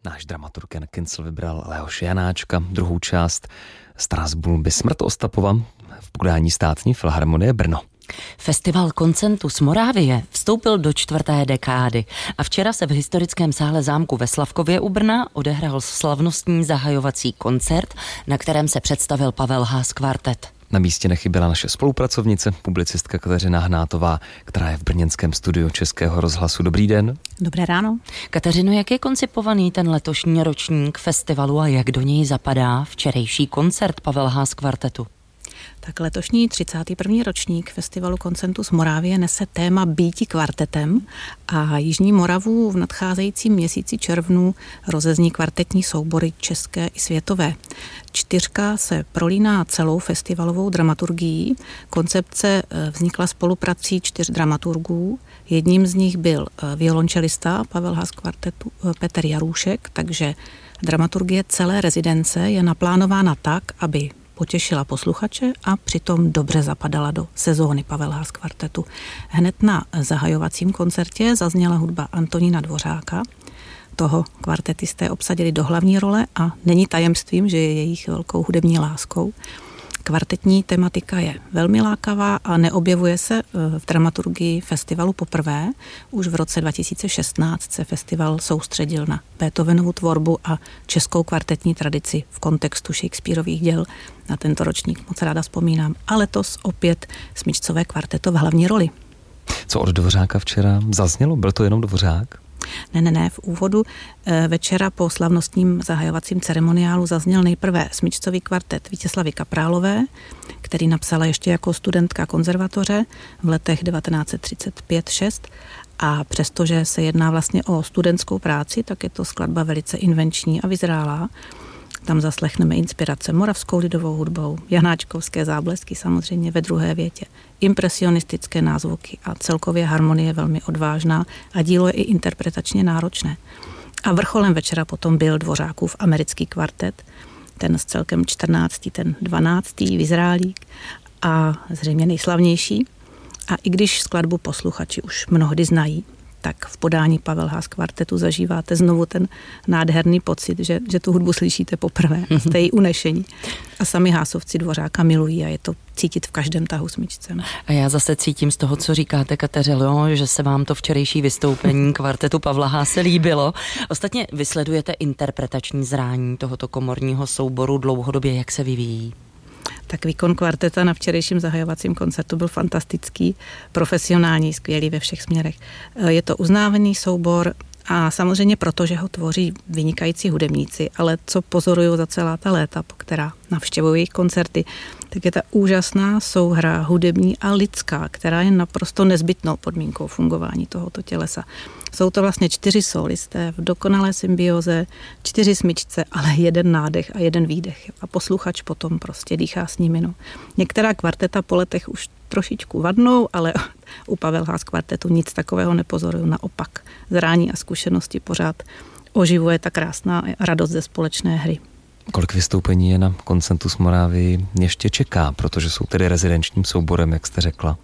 Náš dramaturg Jan Kincl vybral Leoše Janáčka, druhou část Strasbourg bis smrt Ostapova v podání Státní filharmonie Brno. Festival Concentus Moravie vstoupil do 4. dekády a včera se v historickém sále zámku ve Slavkově u Brna odehrál slavnostní zahajovací koncert, na kterém se představil Pavel Haas kvartet. Na místě nechyběla naše spolupracovnice, publicistka Kateřina Hnátová, která je v brněnském studiu Českého rozhlasu. Dobrý den. Dobré ráno. Kateřino, jak je koncipovaný ten letošní ročník festivalu a jak do něj zapadá včerejší koncert Pavel Haas kvartetu? Tak letošní 31. ročník festivalu Concentus Moravie nese téma Býti kvartetem a Jižní Moravu v nadcházejícím měsíci červnu rozezní kvartetní soubory české i světové. 4 se prolíná celou festivalovou dramaturgií. Koncepce vznikla spoluprací 4 dramaturgů. Jedním z nich byl violončelista Pavel Haas kvartetu Petr Jarůšek, takže dramaturgie celé rezidence je naplánována tak, aby potěšila posluchače a přitom dobře zapadala do sezóny Pavel Haas kvartetu. Hned na zahajovacím koncertě zazněla hudba Antonína Dvořáka. Toho kvartetisté obsadili do hlavní role a není tajemstvím, že je jejich velkou hudební láskou. Kvartetní tematika je velmi lákavá a neobjevuje se v dramaturgii festivalu poprvé. Už v roce 2016 se festival soustředil na Beethovenovu tvorbu a českou kvartetní tradici v kontextu Shakespearových děl. Na tento ročník moc ráda vzpomínám. A letos opět smyčcové kvarteto v hlavní roli. Co od Dvořáka včera zaznělo? Byl to jenom Dvořák? Ne, v úvodu večera po slavnostním zahajovacím ceremoniálu zazněl nejprve smyčcový kvartet Vítězslavy Kaprálové, který napsala ještě jako studentka konzervatoře v letech 1935-6 a přestože se jedná vlastně o studentskou práci, tak je to skladba velice invenční a vyzrálá. Tam zaslechneme inspirace moravskou lidovou hudbou, janáčkovské záblesky samozřejmě ve druhé větě, impresionistické názvuky a celkově harmonie velmi odvážná a dílo je i interpretačně náročné. A vrcholem večera potom byl Dvořákův americký kvartet, ten s celkem 14, ten 12. vyzrálík a zřejmě nejslavnější. A i když skladbu posluchači už mnohdy znají, tak v podání Pavel Haas kvartetu zažíváte znovu ten nádherný pocit, že tu hudbu slyšíte poprvé a jste jí unešení. A sami Haasovci Dvořáka milují a je to cítit v každém tahu smyčce. A já zase cítím z toho, co říkáte, Kateřino, že se vám to včerejší vystoupení kvartetu Pavla Haase líbilo. Ostatně vysledujete interpretační zrání tohoto komorního souboru dlouhodobě, jak se vyvíjí? Tak výkon kvarteta na včerejším zahajovacím koncertu byl fantastický, profesionální, skvělý ve všech směrech. Je to uznávaný soubor a samozřejmě proto, že ho tvoří vynikající hudebníci, ale co pozoruju za celá ta léta, po která navštěvují jejich koncerty, tak je ta úžasná souhra hudební a lidská, která je naprosto nezbytnou podmínkou fungování tohoto tělesa. Jsou to vlastně 4 solisté v dokonalé symbioze, 4 smyčce, ale 1 nádech a 1 výdech. A posluchač potom prostě dýchá s nimi. No. Některá kvarteta po letech už trošičku vadnou, ale u Pavel Haas kvartetu nic takového nepozoruju. Naopak zrání a zkušenosti pořád oživuje ta krásná radost ze společné hry. Kolik vystoupení je na Concentus Moravii ještě čeká, protože jsou tedy rezidenčním souborem, jak jste řekla?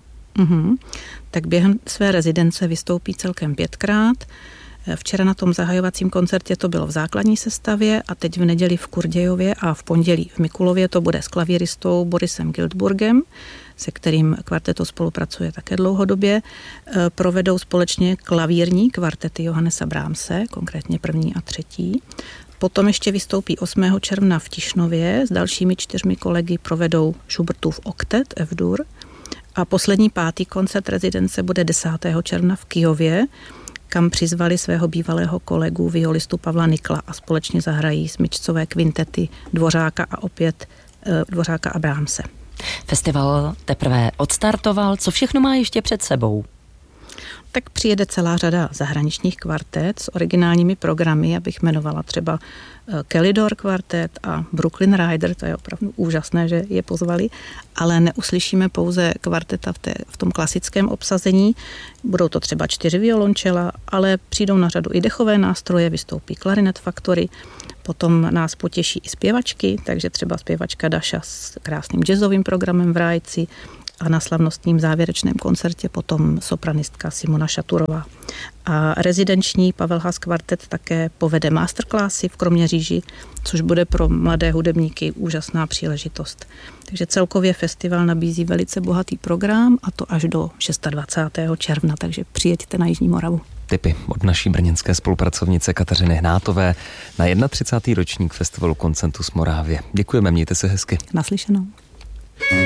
Tak během své rezidence vystoupí celkem 5krát. Včera na tom zahajovacím koncertě to bylo v základní sestavě a teď v neděli v Kurdějově a v pondělí v Mikulově to bude s klavíristou Borisem Giltburgem, se kterým kvarteto spolupracuje také dlouhodobě. Provedou společně klavírní kvartety Johannesa Brahmse, konkrétně 1. a 3. Potom ještě vystoupí 8. června v Tišnově, s dalšími 4 kolegy provedou Schubertův oktet F-dur a poslední 5. koncert rezidence bude 10. června v Kyjově, kam přizvali svého bývalého kolegu violistu Pavla Nikla a společně zahrají smyčcové kvintety Dvořáka a opět Dvořáka a Brahmse. Festival teprve odstartoval, co všechno má ještě před sebou? Tak přijede celá řada zahraničních kvartet s originálními programy, abych jmenovala třeba Kellydor kvartet a Brooklyn Rider, to je opravdu úžasné, že je pozvali, ale neuslyšíme pouze kvarteta v tom klasickém obsazení, budou to třeba 4 violončela, ale přijdou na řadu i dechové nástroje, vystoupí Clarinet Factory, potom nás potěší i zpěvačky, takže třeba zpěvačka Daša s krásným jazzovým programem v Rájci, a na slavnostním závěrečném koncertě potom sopranistka Simona Šaturová. A rezidenční Pavel Haas kvartet také povede masterclassy v Kroměříži, což bude pro mladé hudebníky úžasná příležitost. Takže celkově festival nabízí velice bohatý program a to až do 26. června, takže přijeďte na Jižní Moravu. Tipy od naší brněnské spolupracovnice Kateřiny Hnátové na 31. ročník festivalu Concentus Moravie. Děkujeme, mějte se hezky. Naslyšenou.